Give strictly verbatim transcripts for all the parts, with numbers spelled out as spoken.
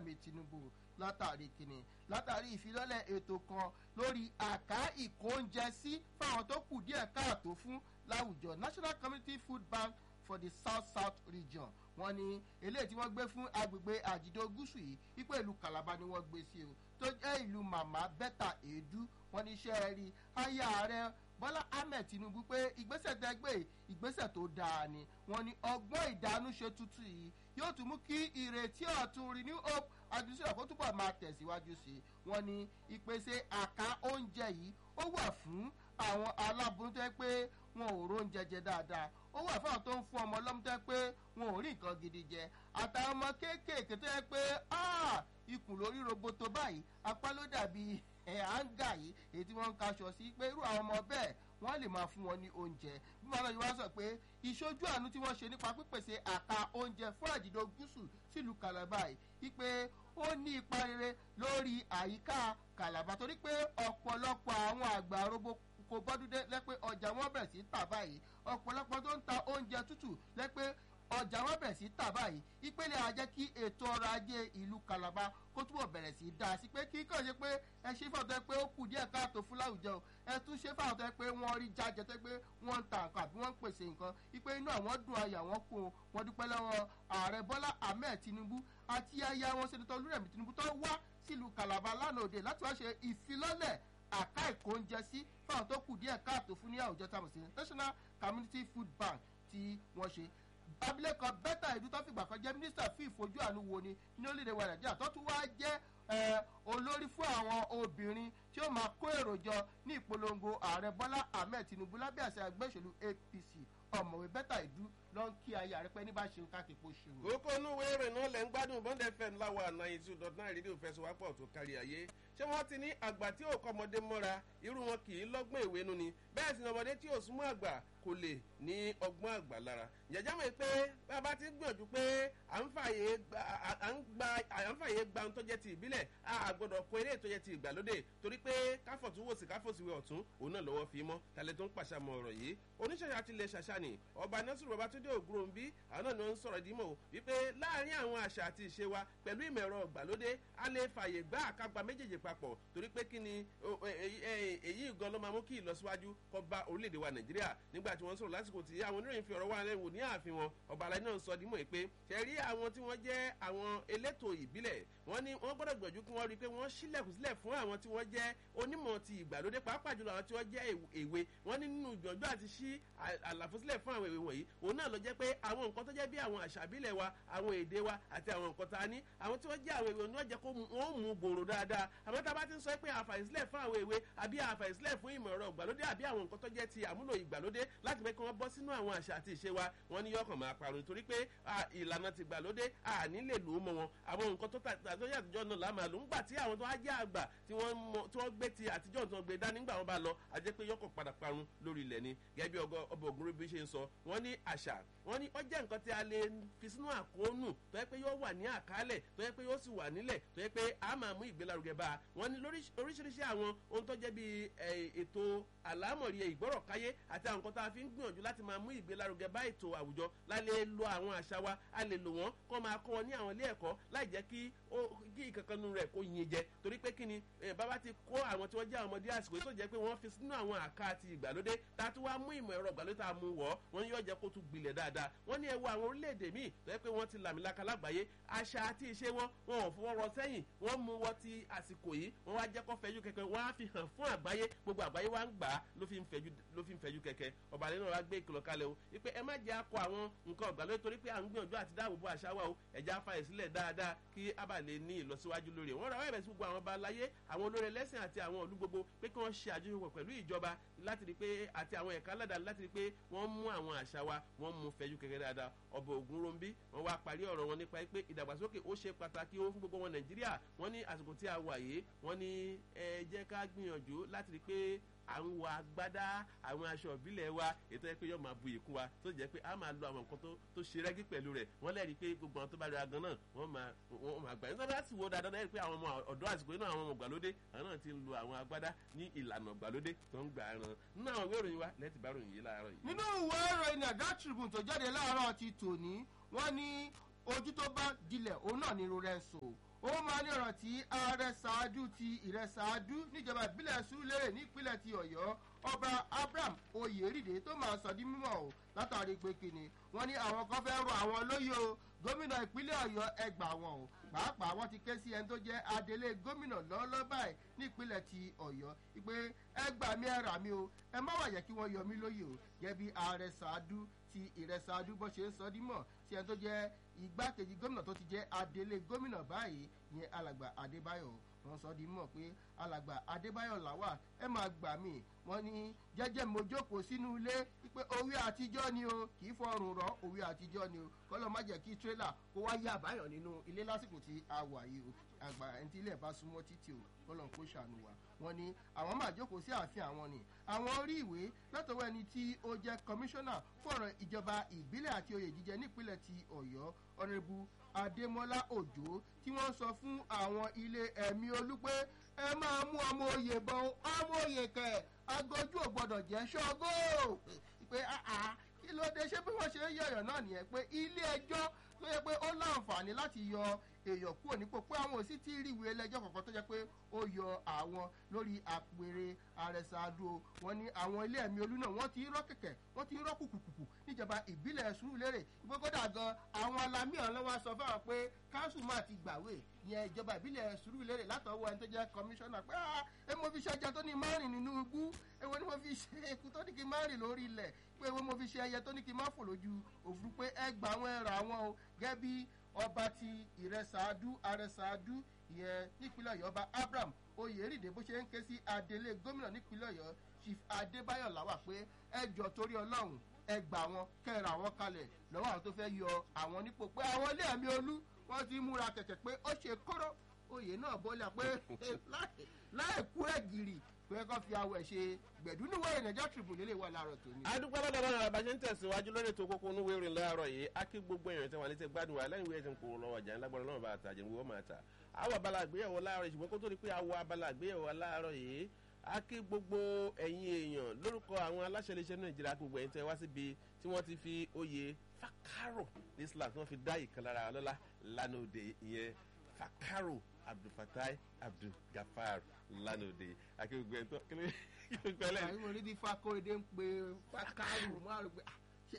olúrẹ̀mí tinubu látàrí kìnnì látàrí ìfilọ́lẹ̀ ètò kan lórí àká ìkóúnjẹ sí fáwọn tó kù díẹ̀ káàtó fún láwùjọ national community food bank for the south south region wọ́n ní eléyìí tí wọ́n gbé fún agbègbè àjìdó gúúsù yìí wípé ìlú calabar ni wọ́n gbé sí o tó jẹ́ ìlú màmá bẹ́tà èédú wọ́n ní iṣẹ́ rí aya ààrẹ bọ́lá ahmed tinubu pé ìgbésẹ̀ tẹ́gbẹ́ ìgbésẹ̀ tó dáa ni wọ́n ní ọgbọ́n ìdánúṣe tuntun yìí yóò tún mú kí ìrètí ọ̀tun renew hope administration kó túbọ̀ máa tẹ̀síwájú sí i wọ́n ní ìpèsè àká oúnjẹ yìí ó wà fún àwọn aláboyún tó yẹ pé wọn ò róúnjẹ jẹ dáadáa ó wà fún àwọn tó ń fún ọmọ ọlọ́mú tó yẹ pé wọn ò rí nǹkan gidi jẹ àtàwọn ọmọ kéékèèké tó yẹ pé ikùn lórí roboto báyìí apá ló dàbí ẹ̀ áńgà yìí èyí tí wọ́n ń kaṣọ sí pé irú àwọn ọmọ bẹ́ẹ̀ wọ́n lè máa fún wọn ní oúnjẹ bí wọ́n lọ́ọ́ yìí wá sọ pé ìṣojú àánú tí wọ́n ṣe nípa pípèsè àká oúnjẹ fún àjìdó gúúsù sílùú calabar yìí wípé ó ní ipa rere lórí àyíká calabar torí pé ọ̀pọ̀lọpọ̀ àwọn àgbà robo kò bọ́dúndé lẹ́pẹ́ ọjà wọn bẹ̀rẹ̀ sí tà báyìí ọ̀pọ̀lọpọ̀ tó ń ta oúnjẹ tútù lẹ́pẹ́ ọjà wọn bẹ̀rẹ̀ sí tà báyìí ìpele àjẹ́ kí ètò ọrọ̀ ajé ìlú calabar kó túbọ̀ bẹ̀rẹ̀ sí dáa sí pé kí kàn ṣe pé ẹ ṣe fáwọn tó yẹ pé ó kù díẹ̀ káàtó fún láwùjọ ẹ tún ṣe fáwọn tó yẹ pé wọ́n rí jájẹ tó yẹ pé wọ́n ń ta nǹkan àbí wọ́n ń pèsè nǹkan ìpè inú àwọn dùn ayà wọn kún un wọ́n dúpẹ́ lọ́wọ́ ààrẹ bọ́lá ahmed tinubu àti aya wọn sẹ́nitọ́ olúrẹ̀mí tinubu tó wá sílùú calabar lánàá òde láti wá ṣe ìfilọ́lẹ̀ àká ìkóúnjẹ sí fáwọn tó kù díẹ̀ káàtó fún ní àwùjọ táwọn sí national community food bank tí wọ́n ṣe abilékọ bẹ́tà ìlú tó fìgbà kan jẹ́ mínísítà fún ìfojú àánú wo ni ní orílẹ̀-èdè wa nàìjíríà tó tún wá jẹ́ olórí fún àwọn obìnrin tí ó máa kó èrò jọ ní ìpolongo ààrẹ bọ́lá ahmed tinubu lábẹ́ àṣẹ ẹgbẹ́ òṣèlú apc ọ̀mọ̀wé bẹ́tà ìdú ló ń kí ayé àrẹ́pẹ́ ní bá ṣe káàkiri pò ṣe wò. kókó inú ìwé ìròyìn náà lẹ́ ń gbádùn bond fm láwa ninety two dot nine rédíò fẹsọ̀wápọ̀ tó kárí ayé ṣé wọ́n ti ní àgbà tí ò kọ́ ọmọdé mọ́ra irú wọn kì í lọ́gbọ́n ìwé nu ni bẹ́ẹ̀ sì ni ọmọdé tí ò súnmọ́ àgbà kò lè ní ọgbọ́n àgbà lára jẹjẹ mọ̀ pé bàbá ti gbìyànjú pé à ń fààyè gba ohun tó jẹ́ ti ìbílẹ̀ a gbọ́dọ̀ kó eré tó jẹ́ ti ìgbàlódé torí pé káfọ̀tún wòsì káfọ̀síwẹ̀ ọ̀tún òun náà lọ́wọ́ fi mọ́ talẹ̀ tó ń pàṣàmọ̀ ọ̀rọ̀ yìí oníṣẹ̀ṣẹ̀ àti ilẹ̀ ṣàṣà ni ọba nasiru babatunde ògúnròmbí àwọn náà ni wọ́n ń sọ̀rọ̀ dímọ̀ wípé láàárín àwọn àṣà àti ìṣe wa pẹ̀lú ìmọ̀ ẹ̀rọ ìgbàlódé a lè fààyè gbá àkágbá méjèèjì papọ̀ torí pé kí ni èyí gan ló máa mú kí ìlọsíwájú kó bá orílẹ̀-èdè wa nàìjíríà nígbà tí wọ́n sọ̀rọ̀ lásìkò tí àwọn oníròyìn fi ọ̀rọ̀ wà lẹ́wò ní ààfin wọn ọba aláì náà sọ dímọ̀ pé ṣe rí àwọn tí wọ́n jẹ́ àwọn elétò ìbílẹ̀ wọ́n ní wọ́n gbọ́dọ̀ gbìyànjú kí wọ́n rí i pé wọ́n sílẹ̀kùn sílẹ̀ fún àwọn tí wọ́n jẹ́ onímọ̀ ti ìgbàlódé pàápàá jùlọ àwọn tí wọ́n jẹ́ èwe wọ́n ní nínú ìgbìyànjú àti sí àlàfo sílẹ̀ fún àwọn èwe wọ̀nyí òun náà ló jẹ́ pé àwọn nǹkan tó jẹ́ bí àwọn àṣà ìbílẹ̀ wa àwọn èdè wa àti àwọn nǹkan tá a ní àwọn tí wọ́n jẹ́ àwọn èwe wọ́n jẹ́ kó wọ́n mú gbòòrò dáadáa àmọ́ tá a bá ti ń sọ pé àǹfààní sílẹ̀ fún àwọn èwe àbí àǹfààní sílẹ̀ fún ìmọ̀ ẹ̀rọ ìgbàlódé àbí àwọn nǹkan tó jẹ́ ti àmúlò ìgbàlódé láti pé kí wọ́n bọ́ sínú àwọn àṣà àti ìṣe wa wọ́n ní yọkàn máa parun torí pé ìlànà ti gbàlódé àní lè lò ó mọ wọn àwọn nǹkan tó tàjọ́ àtijọ́ náà láàmà ló ń gbà tí àwọn tó wá jẹ́ àgbà tí wọ́n gbé ti àtijọ́ tó gbé dání nígbà wọn bá lọ àjẹ́ pé yọkàn padà parun lórí ilẹ̀ ni gẹ́gẹ́ bí ọba ògúnrú bí ṣe ń sọ wọ́n ní àṣà wọ́n ní ó jẹ́ nǹkan tí a lè fi sínú àkóónù tó yẹ pé yóò wà ní àkálẹ̀ tó yẹ pé yóò sì wà nílẹ̀ tó yẹ pé a máa mú ìgbélárugẹ bá a wọ́n ní oríṣiríṣi àwọn ohun tó jẹ́ bí ètò àlámọ̀rí ìgbọ́rọ̀káyé àti àwọn nǹkan tá a fi ń gbìyànjú láti máa mú ìgbélárugẹ bá ètò àwùjọ lálẹ́ lo àwọn àṣà wa a lè lò wọ́n kó máa kọ́ wọn ní àwọn ilé ẹ̀kọ́ láì jẹ́ kí ìkankanú rẹ̀ kó yin jẹ torí pé kí ni bàbá ti kó àwọn tí wọ́n jẹ́ àwọn ọmọdé àsìkò tó jẹ́ pé wọ́n fi sínú àwọn àká àti ìgbàlódé tá a tún wá mú ìmọ̀ ẹ̀rọ ìgbàlódé tá a mú wọ̀ wọ́n yóò jẹ́ kó tún gbilẹ̀ dáadáa wọ́n ní ẹ wo àwọn orílẹ̀-èdè míì tó yẹ pé wọ́n ti làmìlaka lágbàáyé àṣà àti ìṣe wọn wọn ò fọwọ́ rọ sẹ́yìn wọ́n mú wọ́n ti àsìkò yìí wọ́n wá jẹ́ kó fẹjú kẹ̀kẹ́ wọ́n á fi hàn fún àgbáyé gbogbo àgbáyé wá ń gbà á ló fi ń fẹjú kẹ̀kẹ́ ọba àlẹ́ náà wá gbé ìkìlọ̀ kalẹ̀ o wípé ẹ má jẹ́ akọ àwọn nǹkan ìgbàlódé torí pé à ń gbìyànjú àti dáàbòbò àṣà wa o ẹ̀já fàyè sílẹ̀ dáadáa kí a bá lè ní ìlọsíwájú lórí ẹ̀ wọ́n ra wáyé bẹ̀ sí gbogbo àwọn ọba aláyé àwọn olórí ẹlẹ́sìn àti àwọn olú gbogbo pé kí wọ́n ṣe àjọyọ̀ pẹ̀lú ìjọba láti rí pé àti àwọn ẹ̀ka aládàáni láti rí pé wọ́n mú àwọn àṣà wa wọ́n mú fẹjú kẹ̀kẹ́ dáadáa ọba ògúnròmbí wọ́n wá parí ọ̀rọ̀ wọn nípa pé ìdàgbàsókè ó ṣe pàtàkì ó fún gbogbo wọn nàìjíríà wọ́n ní àsìkò tí a wà yìí wọ́n ní ẹ jẹ́ ká gbìyànjú láti rí pé à ń wọ agbádá àwọn aṣọ ìbílẹ̀ wa ètò ẹ pé yóò máa bu ìkún wa tó jẹ́ pé a máa lo àwọn nǹkan tó ṣe rẹ́gí pẹ̀lú rẹ̀ wọ́n lẹ́rìí pé gbogbo àwọn tó bá rí agan náà wọ́n máa wọ́n máa gbà yín sábà sì wo dáadáa lẹ́rìí pé àwọn ọmọ ọ̀dọ́ àsìkò náà àwọn ọmọ ìgbàlódé àwọn náà ti ń lo àwọn agbádá ní ìlànà ìgbàlódé tó ń gbà ràn nínú àwọn ìwé ìròyìn wa lẹ́tì bá ròyìn yìí láàárọ̀ yìí. nínú ìwé ìròyìn àgá tribune tó jáde láàárọ̀ ti tòní wọ́n ní ojú tó bá dilẹ̀ òun náà ní Lorenzo ó máa ní ọ̀rọ̀ tí ààrẹ ṣáájú ti ìrẹsàájú níjọba ìbílẹ̀ Surulere nípínlẹ̀ ti Ọ̀yọ́ ọba Abraham Oyèrìdé tó máa sọ di mímọ̀ o látàrí pé kíni wọ́n ní àwọn kan fẹ́ rọ àwọn lóyè o gómìnà ìpínlẹ̀ Ọ̀yọ́ ẹgbà wọn o pàápàá wọ́n ti ké sí ẹni tó jẹ́ adelé gómìnà lọ́ọ́lọ́ báyìí nípínlẹ̀ ti Ọ̀yọ́ pé ẹgbà mi ẹ rà mí o ẹ má wà yẹ kí wọ́n yọ mí lóyè o gẹ́gẹ́ bí ààrẹ ṣáájú ti ìrẹsàájú bó ṣe ń sọ di mọ̀ sí ẹni tó jẹ́ igbákejì gómìnà tó ti jẹ́ adelé gómìnà báyìí yẹn alàgbà Adébáyọ̀ wọ́n sọ di mọ̀ pé alàgbà Adébáyọ̀ làwà ẹ máa gbà mí wọ́n ní jẹ́jẹ́ mo jókòó sínú ilé pé òwe àtijọ́ ni o kì í fọrùn rọ òwe àtijọ́ ni o kọ́lọ́ má jẹ́ kí tírélà kó wá yá àbáyọ̀ nínú ilé lásìkò tí a wà yìí o àgbà ẹni tí ilé ẹ̀ bá súnmọ́ títì o kọ́lọ́ kó ṣàánú wa wọ́n ní àwọn máa jókòó sí ààfin àwọn ni àwọn rí ìwé látọwọ́ ẹni tí ó jẹ́ kọmíṣánná fún ọ̀rọ̀ ìjọba ìbílẹ̀ àti oyè jíjẹ nípínlẹ̀ ti Ọ̀yọ́ ọ̀nẹ́bù Adémọ́lá Òjó tí wọ́n sọ fún àwọn ilé ẹ̀mí olú pé ẹ máa mú ọmọ oyè bọ̀ ọmọ oyè kẹ̀ agojú ò gbọ́dọ̀ jẹ́ ṣọ́gó pé kí ló dé ṣé bí wọ́n ṣe ń yọ̀yọ̀ náà nìyẹn pé ilé ẹjọ́ ló yẹ pé ó láǹfààní láti yọ èèyàn kúrò nípò pé àwọn ò sì tí ì rí ìwé ẹlẹ́jọ́ kankan tó jẹ́ pé ó yọ àwọn lórí àpèrè àrẹ̀sàdó wọn ní àwọn ilé ẹ̀mí olú náà wọ́n ti rọ́ kẹ̀kẹ́ wọ́n ti rọ́ kùkùkùkù níjọba ìbílẹ̀ Surulere ìgbókòdà gan àwọn alámìíràn lọ́wọ́ sọ fáwọn pé káńsù máa ti gbàwé yẹn ìjọba ìbílẹ̀ Surulere látọwọ́ ẹni tó jẹ́ kọmíṣánná pé ẹ mo fi ṣe ẹja tó ní márùn nínú igbó èwo ni mo fi ṣe eku tó ní kí márùn lórí ilẹ̀ pé èwo mo fi ṣe ẹyẹ tó ní kí má fò lójú òfurufú pé ẹ gbà wọn ẹ rà wọn o gẹ́gẹ́ bí ọba ti ìrẹsàádú àrẹsàádú ìyẹn nípínlẹ̀ Ọ̀yọ́ ọba Abraham Oyèrìdé bó ṣe ń ké sí adelé gómìnà nípínlẹ̀ Ọ̀yọ́ Chief Adébáyọ̀ làwà pé ẹ jọ torí Ọlọ́run ẹ gbà wọn kẹrà wọn kalẹ̀ lọ́wọ́ àwọn tó fẹ́ yọ àwọn nípò pé àwọn ilé ẹ̀mí olú wọ́n ti múra kẹ̀kẹ́ pé ó ṣe kóró oyè náà bọ́lá pé láì kú ẹ̀gìrì pé kó fi awọ ẹ̀ ṣe gbẹ̀dúnúwé ìrìnàjò tribune lè wà láàárọ̀ tòní. adúgbò lọ́dọ̀ lọ́dọ̀ bá ṣe ń tẹ̀síwájú lórí ètò kókó onúwé ìrìn láàárọ̀ yìí á kí gbogbo èèyàn tí wọ́n lè ti gbádùn wa lẹ́yìn ìwé ẹ̀sìn kò lọ́wọ́ ọjà ńlágbọ́n lọ́wọ́ bá àtàjẹ́ ìwé ọmọ àtà. àwọ̀ abala àgbéyẹ̀wò láàárọ̀ yìí ṣùgbọ́n kó tó di pé àwọ̀ abala àgbéyẹ̀wò láàárọ̀ yìí á kí gbogbo ẹ̀yin èèyàn lórúkọ àwọn aláṣẹ iléeṣẹ́ Nàìjíríà gbogbo ẹ̀yin tẹ́ wá síbi tí wọ́n ti fi oyè Fakaro ní Islam tí wọ́n fi dá ìkan lára lọ́lá lánàá òde ìyẹn Fakaro Abdulfatai Abdulgafar lánàá òde akéwìgbẹ tó kílé kílé lẹ. àwọn ìwé ní Fakorede ń pe Fakaro márùn pé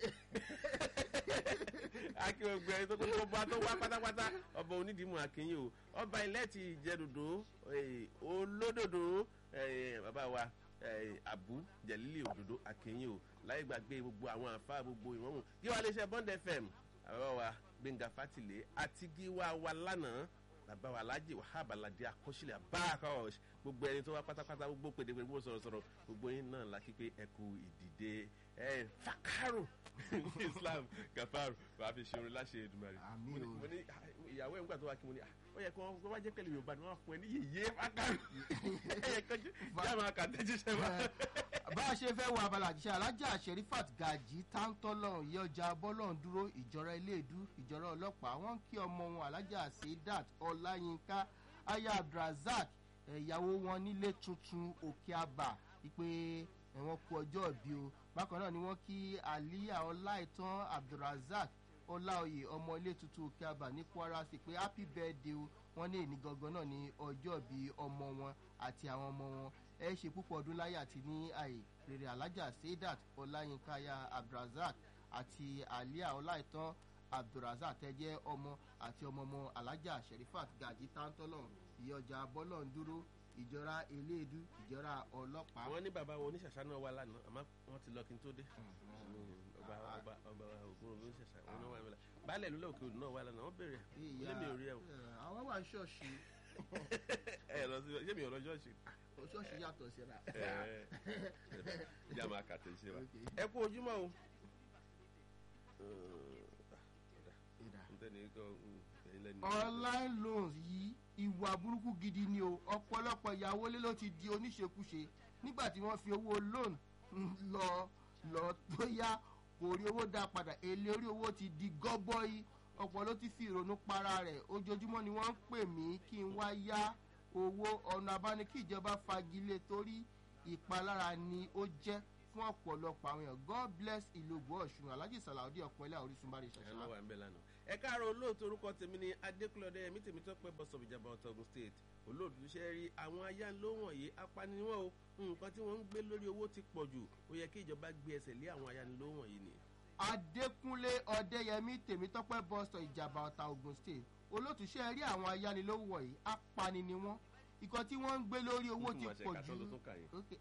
akéwìgbẹ tó kó bá tó wá pátápátá ọba onídìímù akínyìn o ọba ilẹ̀ ti Ìjẹ̀dòdó olódòdó bàbá wa Abu Jalili Òdòdó akínyìn o láyé gbàgbé gbogbo àwọn àfa gbogbo ìwọ̀n gíwá iléeṣẹ́ Bond F M bàbá wa Gbẹ̀ngà Fátìlé àti gíwá wa lánàá bàbá wa Alhaji Wahab Aládé Akọ́ṣílẹ̀ Abáàkọ́ṣ gbogbo ẹni tó wá pátápátá gbogbo pèdèpèdè gbogbo sọ̀rọ̀sọ̀rọ̀ gbogbo yín náà la kí pé ẹ kú ìdìde ẹ Fakaro Islam Gafaru wàá fi ṣe orin láṣẹ Èdùmàrè. mo ní ìyàwó ẹ̀ ń gbà tó wá kí mo ní ó yẹ kó wọ́n wá jẹ́ pẹ̀lú Yorùbá ni wọ́n fún ẹ ní yèyé Fakaro ẹ̀yẹ kọjú yá máa kà tẹ́jíṣẹ́ wa. bá a ṣe fẹ́ wọ abala àjíṣẹ́ alájà Sherifat Gaji táńtọ́lọ́run yẹ ọjà bọ́lọ́run dúró ìjọra iléèdú ìjọra ọlọ́pàá wọ́n kí ọmọ wọn alájà Seidat Ọláyínká aya Abdulrasaq ìyàwó wọn nílé tuntun Òkè Àbà ìpè ẹ̀wọ̀n kú ọjọ́ ìbí o bákan náà ni wọ́n kí Aliya Ọláìtàn Abdulrasaq Ọláoyè ọmọ ilé tuntun Òkè Àbà ní Kwara sí pé happy birthday o wọ́n ní èní gangan náà ní ọjọ́ ìbí ọmọ wọn àti àwọn ọmọ wọn ẹ ṣe púpọ̀ ọdún láyé àti ní àyè rere alájà Seidat Ọláyínká aya Abdulrasaq àti Aliya Ọláìtàn Abdulrasaq tẹ́ jẹ́ ọmọ àti ọmọ ọmọ alájà Sherifat Gaji táńtọ́lọ́run ìyọjà bọ́lọ́ndúró ìjọra eléèdú ìjọra ọlọ́pàá. wọ́n ní bàbá wọn oníṣàṣà náà wà lánàá àmọ́ wọ́n ti lọ kí n tó dé. ọba ọba ọba ògùn oníṣàṣà wọn náà wà lánàá baálẹ̀ ìlú òkè òdù náà wà lánàá wọ́n bèrè lémi ò rí ẹ̀. àwọn wà ṣọ́ọ̀ṣì. ẹ lọ sí ṣé mi ò lọ ṣọ́ọ̀ṣì. ṣọ́ọ̀ṣì yàtọ̀ síra. ìjà máa kàtẹ́ ṣe wa. ẹ kú ojúmọ́ o. online loans yìí ìwà burúkú gidi ni o ọ̀pọ̀lọpọ̀ ìyàwó lé ló ti di oníṣekúṣe nígbà tí wọ́n fi owó loan lọ lọ tó yá kò rí owó dá padà èlé orí owó ti di gọ́bọ́í ọ̀pọ̀ ló ti fi ìrònú para rẹ̀ ojoojúmọ́ ni wọ́n ń pè mí kí n wá yá owó ọ̀nà àbáni kí ìjọba fagilé torí ìpalára ni ó jẹ́ fún ọ̀pọ̀lọpọ̀ àwọn èèyàn God bless Ìlógbò Ọ̀ṣun Alhaji Salaudi ọ̀pọ̀ ilé Orísun bá rí ṣàṣà. ẹ káàárọ̀ olóòtú orúkọ tèmi ni adékúnlọ́dẹ ẹ̀mí tèmi tó pẹ́ bọ́sọ̀ ìjàmbá ọ̀tọ̀gùn state olóòtú ṣe rí àwọn ayánilówó wọ̀nyí apaniwọ̀n o nǹkan tí wọ́n ń gbé lórí owó ti pọ̀ jù ó yẹ kí ìjọba gbé ẹsẹ̀ lé àwọn ayánilówó wọ̀nyí ni. adékúnlé ọdẹyẹmí tèmítọ́pẹ́ bọ́sọ̀ ìjàmbá ọ̀tà ogun state olóòtú ṣe rí àwọn ayánilówó wọ̀nyí apani ni wọ́n nǹkan tí wọ́n ń gbé lórí owó ti pọ̀ jù.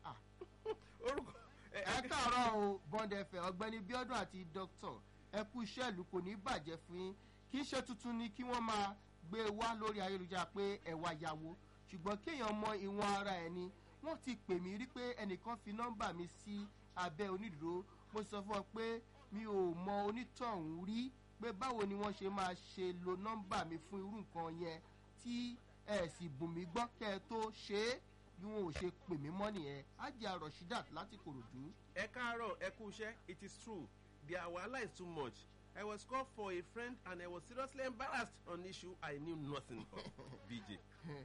ẹ káàárọ̀ o bond fm ọ̀gbẹ́ni bíọ́dún àti dókítà ẹ kú iṣẹ́ ìlú kò ní bàjẹ́ fún yín kì í ṣe tuntun ni kí wọ́n máa gbé wá lórí ayélujára pé ẹ wá yáwó ṣùgbọ́n kéèyàn mọ ìwọ̀n ara ẹ̀ ni wọ́n ti pè mí rí pé ẹnìkan fi nọ́mbà mi sí abẹ́ onídùúró mo sọ fún ọ pé mi ò mọ onítọ̀hún rí pé báwo ni wọ́n ṣe máa ṣe lo nọ́mbà mi fún irú nǹkan yẹn tí ẹ sì bùn mí gbọ́ kẹ́ ẹ tó ṣe é bí wọn ò ṣe pè mí mọ́ nìyẹn Ajia Rasheedat láti Kòròdú. ẹ káàárọ̀ ẹ kú iṣẹ́ it is true their wahala is too much. I was called for a friend and I was seriously embarrassed on issue I knew nothing of. B J.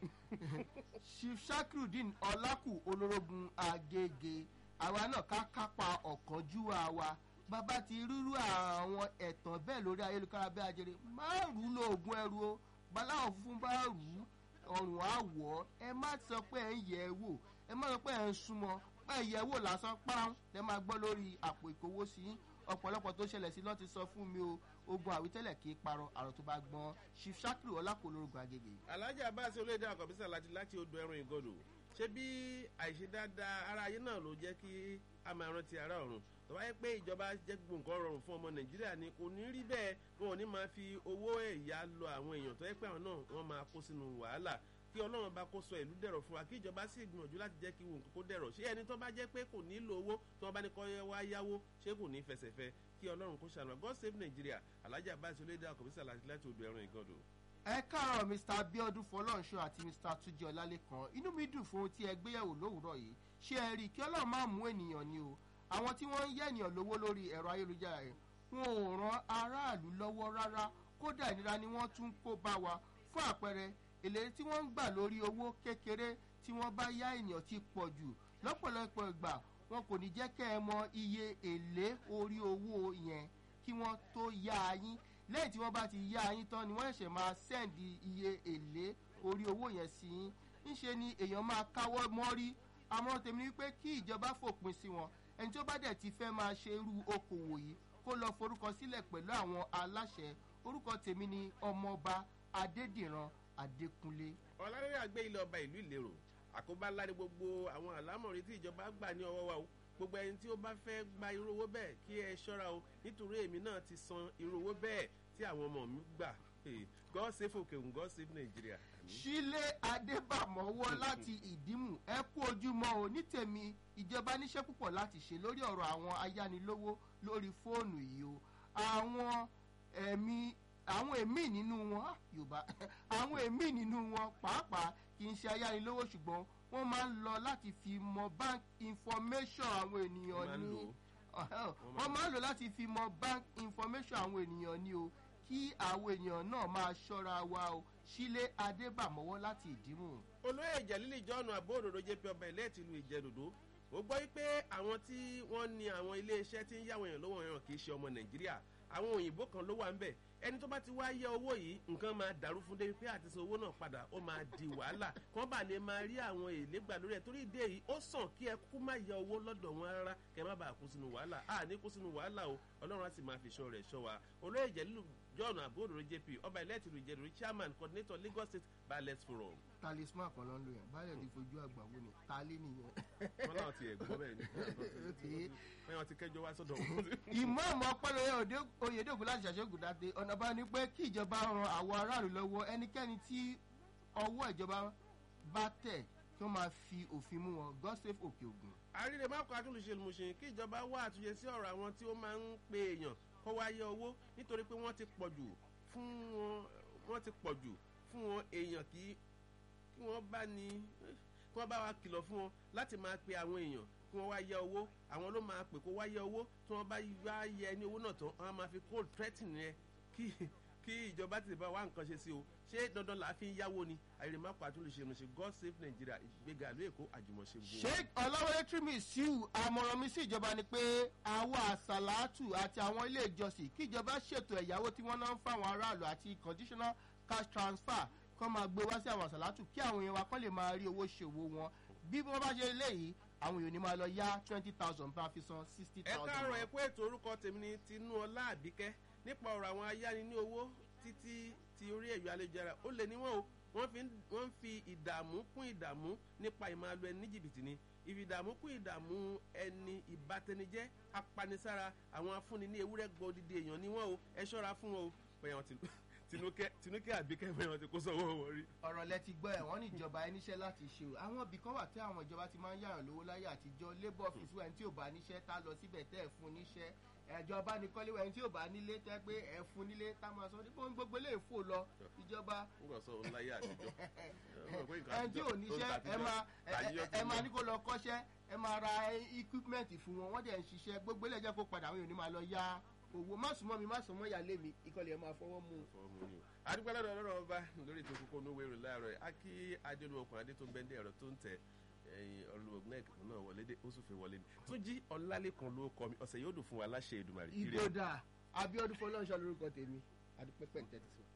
Chief Shakrudin Ọlákù olórogún Agége àwa náà ká kápá ọ̀kánjúwà wa bàbá ti rúrú àwọn ẹ̀tàn bẹ́ẹ̀ lórí ayélujára bí ajere máa rú lóògùn ẹrú o baláwọ̀ funfun bá rú ọrùn àwọ̀ ẹ má sọ pé ẹ ń yẹ̀ ẹ́ wò ẹ má sọ pé ẹ ń súnmọ́ pé ẹ yẹ̀ ẹ́ wò lásán pàrọ̀ ẹ máa gbọ́ lórí àpò ìkówósí ọ̀pọ̀lọpọ̀ tó ṣẹlẹ̀ sí lọ́ọ́ ti sọ fún mi o ogun àwítẹ́lẹ̀ kì í parọ́ àrò tó bá gbọ́n Chief Shakiru ọlákòlórúkọ Agége. Alhaji Abbas olóyèdè àkọ́bísà láti láti odò ẹran ìgọdò ṣé bí àìṣe dáadáa ara ayé náà ló jẹ́ kí a máa rántí ara ọ̀run tó bá yẹ pé ìjọba jẹ́ gbogbo nǹkan rọrùn fún ọmọ Nàìjíríà ni kò ní rí bẹ́ẹ̀ wọn ò ní máa fi owó ẹ̀yà lọ àwọn èèyàn tó yẹ pé àwọn náà wọ́n máa kó sínú wàhálà kí Ọlọ́run bá kó sọ ìlú dẹ̀rọ̀ fún wa kí ìjọba sì gbìyànjú láti jẹ́ kí wọn kó dẹ̀rọ̀ ṣé ẹni tó bá jẹ́ pé kò nílò owó tó bá ní kọ́ wá yáwó ṣé kò ní fẹsẹ̀fẹ́ kí Ọlọ́run kó ṣàánú God save Nigeria Alhaji Abbas olóyèdè àkọ́bísà láti odò ẹran ìgọdò. ẹ káàárọ̀ Mr Abiodun Fọlọ́nṣọ́ àti Mr Túnjí Ọlálékan inú mi dùn fún ohun tí ẹ gbéyẹ̀wò lówùúrọ̀ yìí ṣé ẹ rí i kí Ọlọ́run má mú ènìyàn ni o àwọn tí wọ́n ń yẹ́ ènìyàn lówó lórí ẹ̀rọ ayélujára yẹn wọn ò ran aráàlú lọ́wọ́ rárá kódà ìnira ni wọ́n tún kó bá wa fún àpẹẹrẹ èlé tí wọ́n ń gbà lórí owó kékeré tí wọ́n bá yá ènìyàn ti pọ̀ jù lọ́pọ̀lọpọ̀ ìgbà wọn kò ní jẹ́ kẹ́ ẹ mọ iye èlé orí owó yẹn kí wọ́n tó yá yín lẹ́yìn tí wọ́n bá ti yá yín tán ni wọ́n ṣẹ̀ṣẹ̀ máa sẹ́ǹdì iye èlé orí owó yẹn sí yín ńṣe ni èèyàn máa káwọ́ mọ́rí àmọ́ tèmi ni pé kí ìjọba fòpin sí wọn ẹni tó bá dẹ̀ ti fẹ́ máa ṣe irú okòwò yìí kó lọ forúkọ sílẹ̀ pẹ̀lú àwọn aláṣẹ orúkọ tèmi ni ọmọọba Adédìran Adékúnlé. ọ̀làrẹ́rẹ́ àgbẹ̀ ilé ọba ìlú Ìlérò àkóbá ńlá ni gbogbo àwọn àlámọ̀rí tí ìjọba gbà ní ọwọ́ wa o gbogbo ẹni tí ó bá fẹ́ gba irú owó bẹ́ẹ̀ kí ẹ ṣọ́ra o nítorí èmi náà ti san irú owó bẹ́ẹ̀ tí àwọn ọmọ mi gbà God save Òkèògùn God save Nigeria. Sílé Adébàmọ́wọ́ láti Ìdímù ẹ kú ojúmọ́ o ní tèmi ìjọba níṣẹ́ púpọ̀ láti ṣe lórí ọ̀rọ̀ àwọn ayánilówó lórí fóònù yìí o àwọn ẹ̀mí àwọn èmí nínú wọn Yorùbá àwọn èmí nínú wọn pàápàá kì í ṣe ayánilówó ṣùgbọ́n wọ́n máa ń lọ láti fi mọ bank information àwọn ènìyàn ní wọ́n máa ń lọ láti fi mọ bank information àwọn ènìyàn ní o kí àwọn ènìyàn náà máa ṣọ́ra wa o Sílé Adébàmọ́wọ́ láti Ìdímù. olóyè Jẹ̀lílì John Abóòdòdó jẹ́ pé ọba ilé ìtìlú Ìjẹ̀dòdó ó gbọ́ wípé àwọn tí wọ́n ní àwọn iléeṣẹ́ tí ń yáwó èèyàn lówó èèyàn kì í ṣe ọmọ Nàìjíríà àwọn òyìnbó kan ló wà ń bẹ̀ ẹni tó bá ti wá yẹ owó yìí nǹkan máa dàrú fún débi pé àti san owó náà padà ó máa di wàhálà kán bá lè máa rí àwọn èlé gbà lórí ẹ̀ torí ìdí èyí ó sàn kí ẹ kú má yẹ owó lọ́dọ̀ wọn rárá kẹ má bàa kú sínú wàhálà à ní kú sínú wàhálà o Ọlọ́run á sì máa fi ṣọ́ rẹ̀ ṣọ́ wa olóyè Jẹ̀lílì John Abóòdòdó J P ọba ilẹ̀ ìtìlú Ìjẹ̀dòdó chairman coordinator Lagos State Ballot Forum. talisman kan ló ń lò yẹn báyọ̀ ti fojú àgbà wò ní tálí nìyẹn. wọ́n láwọn ti ẹ̀gbọ́n bẹ́ẹ̀ ni wọ́n ti kẹjọ wá sọ́dọ̀ wọn. ìmọ̀ ọmọ ọpẹ́lẹ́ Oyèdèkùn láti ṣàṣẹ́gun dáadé ọ̀nà bá ní pé kí ìjọba ran àwọn aráàlú lọ́wọ́ ẹnikẹ́ni tí ọwọ́ ìjọba bá tẹ̀ kí wọ́n máa fi òfin mú wọn God save Òkèògùn. àríre má kọ́ àtúnṣe lùmùṣe kí ìjọba wá àtúnṣe sí ọ̀rọ̀ àwọn tí ó máa ń pe èèyàn kó wá yẹ owó nítorí pé wọ́n ti pọ̀ jù fún wọn wọ́n ti pọ̀ jù fún wọn èèyàn kí kí wọ́n bá ní kí wọ́n bá wa kìlọ̀ fún wọn láti máa pe àwọn èèyàn kí wọ́n wá yẹ owó àwọn ló máa pè kó wá yẹ owó tí wọ́n bá wá yẹ ní owó náà tán wọ́n máa fi cold threatening yẹn kí kí ìjọba ti bá wa nǹkan ṣe sí o ṣé dandan la fi ń yáwó ni àìrèmápò àtúnṣe ìrìnsè God save Nigeria ìgbéga ìlú Èkó àjùmọ̀ṣe gbogbo. Sheikh Ọláwọlé Trimisiu àmọ̀ràn mi sí ìjọba ni pé àwọn àsàlátù àti àwọn ilé ìjọsìn kí ìjọba ṣètò ẹ̀yáwó tí wọ́n náà ń fáwọn aráàlú àti conditional cash transfer kọ́ máa gbé wá sí àwọn àsàlátù kí àwọn èèyàn wa kọ́ lè máa rí owó ṣòwò wọn bí wọ́n bá ṣe eléyìí àwọn èèyàn ní máa lọ yá twenty thousand bá fi san sixty ẹ thousand. káàárọ̀ ẹ kú ètò orúkọ tèmi ní Tinúọlá Àbíkẹ́ nípa ọ̀rọ̀ àwọn ayáni ní owó títí ti orí ẹ̀yọ́ ayélujára ó lè níwọ̀n o wọ́n fi wọ́n fi ìdààmú kún ìdààmú nípa ìmáàlú ẹni ní jìbìtì ni ìfìdààmú kún ìdààmú ẹni ìbátanijẹ́ apanisára àwọn afúnni ní ewúrẹ́ gbọ́ odidi èèyàn ni wọ́n o ẹ ṣọ́ra fún wọn o pẹ̀yàn Tinúkẹ́ Àbíkẹ́ pẹ̀yàn ti kó sọ́wọ́ wọn rí. ọ̀rọ̀ lẹ ti gbọ́ ẹ̀ wọ́n ní ìjọba ẹ níṣẹ́ láti ṣe o àwọn ibì kan wà tí àwọn ìjọba ti máa ń yàrá lówó láyé àtijọ́ labour office wẹ̀ tí ò bá níṣẹ́ tá lọ síbẹ̀ tẹ́ ẹ̀ fún níṣẹ́ ìjọba ní kọ́lé wẹ̀ tí ò bá nílé tẹ́ pé ẹ̀ fún nílé tá máa sọ nípa gbogbo lè fò lọ ìjọba. nǹkan sọ òun láyé àtijọ́. ẹni tí ò níṣẹ́ ẹ máa ẹ máa ní kó lọ kọ́ṣẹ́ ẹ máa ra equipment fún wọn wọ́n dẹ̀ ń ṣiṣẹ́ gbogbo ilé ẹjẹ́ kó padà àwọn èèyàn ní máa lọ yá owó má sùnmọ́ mi má sùnmọ́ ìyáálé mi ìkọlẹ̀ ẹ̀ máa fọwọ́ mú un. adúgbò lọ́dọ̀ ọlọ́run ọba lórí ètò kókó onówó èrò láàárọ̀ ẹ̀ á kí adéolú ọkùnrin adé tó ń bẹ́ndé ẹ̀rọ tó ń tẹ̀ ẹ̀yìn ọlọ́gbọ́n ẹ̀kọ́ náà wọlé dé ó sì fẹ́ wọlé ni. tún jí ọ̀làlẹ́kan ló kọ mi ọ̀sẹ̀ yóò dùn fún wa láṣẹ Èdùmàrè. ìgbòdà Abíọ́dún Fọlọ́runṣọ́ lórúkọ tèmi adúpẹ́pẹ́ ń tẹ́tí sí.